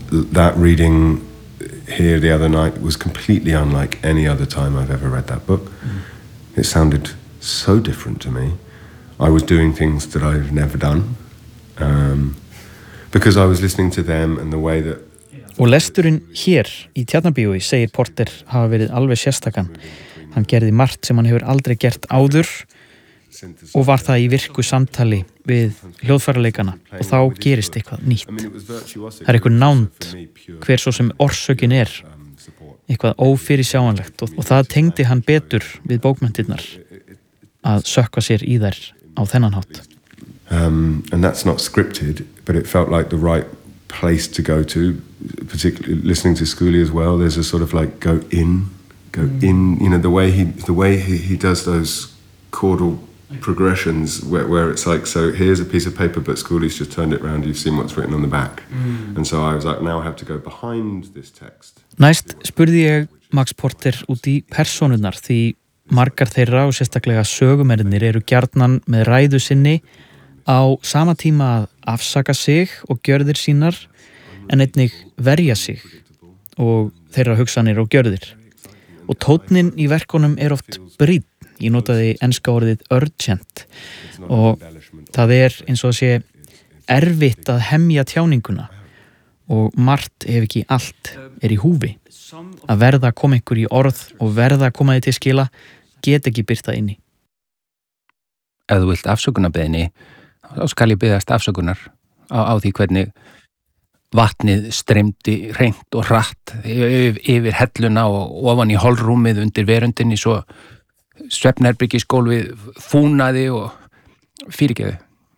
that reading here the other night was completely unlike any other time I've ever read that book. It sounded so different to me. I was doing things that I've never done because I was listening to them and the way that. Og lesturinn hér í Tjarnarbíói segir Porter hafa verið alveg sérstakan. Hann gerði margt sem hann hefur aldrei gert áður og var það í virku samtali við hljóðfæraleikana og þá gerist eitthvað nýtt. Það eitthvað nánd hver svo sem orsökin eitthvað ófyrirsjáanlegt og það tengdi hann betur við bókmenntirnar að sökkva sér í þær á þennan hátt. And that's not scripted, but it felt like the right place to go to, particularly listening to Schooley as well. There's a sort of like go in, you know, the way he does those chordal progressions where it's like, so here's a piece of paper but Schooley's just turned it around, you've seen what's written on the back. And so I was like, now I have to go behind this text. Næst spurði ég Max Porter út í persónurnar því margar þeirra og sérstaklega sögumennirnir eru gjarnan með ræðu sinni á sama tíma að afsaka sig og gjörðir sínar en einnig verja sig og þeirra hugsanir og gjörðir. Og tónninn í verkunum oft brýnn. Ég notaði enska orðið urgent og það eins og að sé erfitt að hemja tjáninguna og margt ef ekki allt í húfi. Að verða að koma einhver í orð og verða að koma því til skila get ekki birta inni. Ef þú vilt afsökunarbeiðni þá skal ég biðjast afsökunar á því hvernig vatnið streymdi hreint og hratt yfir helluna og ofan í holrúmið undir verundinni svo svefnherbergisgólfið fúnaði og fyrirgeðu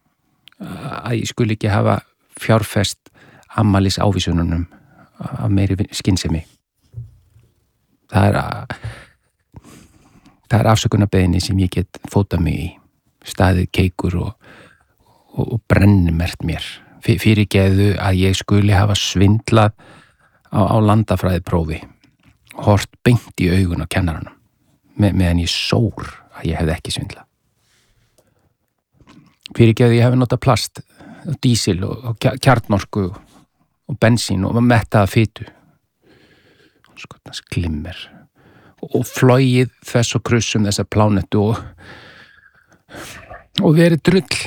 að ég skuli ekki hafa fjárfest afmælis ávísununum af meiri skynsemi. Það er afsökunarbeiðni sem ég get fótað mig í, staðið keikur og brennimert mér. Fyrirgeðu að ég skuli hafa svindlað á landafræðiprófi, hort beint í augun á kennaranum, meðan ég sór að ég hefði ekki svindlað. Fyrirgeðu ég hefði notað plast, dísil og kjarnorku og bensín og mettaða fitu. Skotnast glimmer og flogið þess og krussum þessa plánetu og verið drull.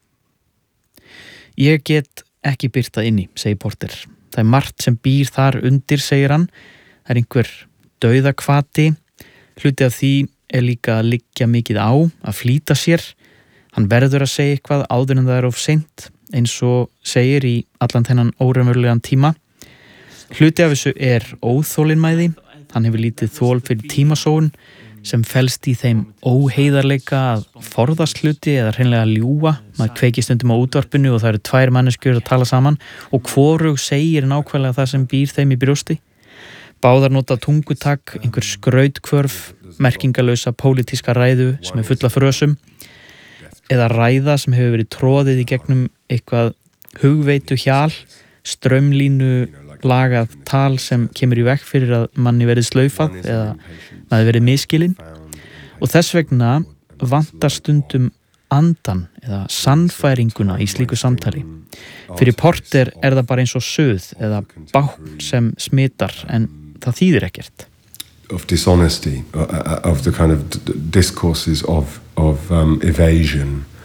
Ég get ekki birtað inni, segir Porter. Það margt sem býr þar undir, segir hann. Það einhver dauðahvati. Hluti af því líka að liggja mikið á, að flýta sér. Hann verður að segja eitthvað áður en það of seint, eins og segir í allan þennan óraunverulegan tíma. Hluti af þessu óþolinmæði. Hann hefur lítið þol fyrir tímasóun sem felst í þeim óheiðarleika að forðast hluti eða hreinlega ljúga. Maður kveikir stundum á útvarpinu og það eru 2 manneskjur að tala saman og hvorug segir nákvæmlega það sem býr þeim í brjósti. Báðar nota tungutak, einhver skrautkvörf, merkingalausa pólitíska ræðu sem full af frösum eða ræða sem hefur verið troðið í gegnum eitthvað hugveitu hjal, straumlínu lagað tal sem kemur í veg fyrir að manni verið slaufað eða maður verið miskilinn og þess vegna vantar stundum andan eða sannfæringuna í slíku samtali. Fyrir Porter það bara eins og suð eða bákn sem smitar en það þýðir ekkert. Of dishonesty, of the kind of discourses of evasion